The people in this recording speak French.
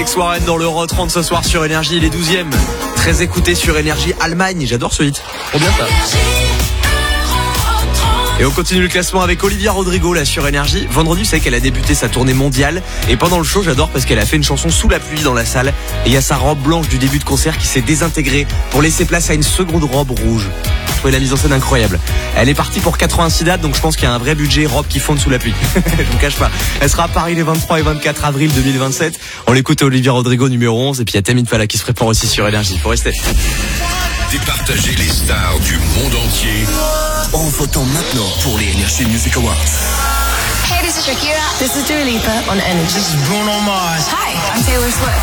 Warren dans l'Euro 30 ce soir sur Énergie, il est 12e. Très écouté sur Énergie, Allemagne, j'adore ce hit. Trop bien ça. Et on continue le classement avec Olivia Rodrigo là sur Énergie. Vendredi, vous savez qu'elle a débuté sa tournée mondiale. Et pendant le show, j'adore parce qu'elle a fait une chanson sous la pluie dans la salle. Et il y a sa robe blanche du début de concert qui s'est désintégrée pour laisser place à une seconde robe rouge. Je trouvais la mise en scène incroyable. Elle est partie pour 86 dates, donc je pense qu'il y a un vrai budget robe qui fonde sous la pluie. Je vous cache pas. Elle sera à Paris les 23 et 24 avril 2027. On l'écoute à Olivia Rodrigo numéro 11. Et puis il y a Tammy Fala qui se prépare aussi sur Énergie. Faut rester. Départager les stars du monde entier en votant maintenant pour les Energy Music Awards. Hey, this is Shakira. This is Dua Lipa on Energy. This is Bruno Mars. Hi, I'm Taylor Swift.